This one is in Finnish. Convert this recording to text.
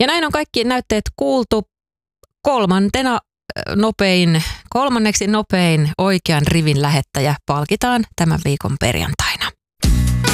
Ja näin on kaikki näytteet kuultu. Kolmanneksi nopein oikean rivin lähettäjä palkitaan tämän viikon perjantaina.